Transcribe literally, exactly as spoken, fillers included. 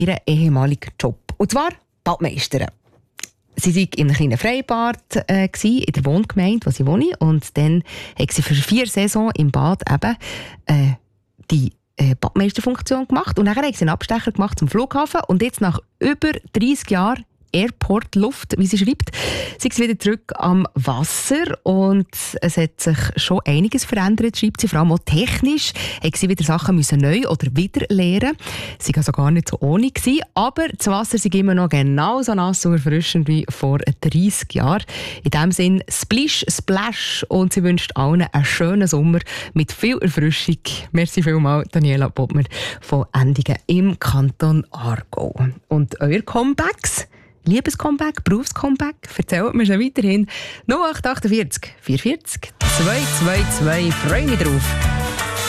ihren ehemaligen Job. Und zwar Badmeisterin. Sie war in einem kleinen Freibad äh, in der Wohngemeinde, wo sie wohne. Und dann hat sie für vier Saisons im Bad eben äh, die äh, Badmeisterfunktion gemacht. Und dann hat sie einen Abstecher gemacht zum Flughafen. Und jetzt nach über dreissig Jahren Airport-Luft, wie sie schreibt, sind sie wieder zurück am Wasser und es hat sich schon einiges verändert, schreibt sie, vor allem auch technisch, hat sie wieder Sachen müssen neu oder wieder lernen. Sie war also gar nicht so ohne gewesen, aber das Wasser ist immer noch genauso nass und erfrischend wie vor dreissig Jahren. In diesem Sinn Splish, Splash und sie wünscht allen einen schönen Sommer mit viel Erfrischung. Merci vielmals, Daniela Bodmer von Endingen im Kanton Aargau. Und eure Comebacks? Liebescomeback, Berufscomeback, erzählt mir schon weiterhin null acht acht vier vier vier vierzig zwei zwei zwei. Freue mich drauf.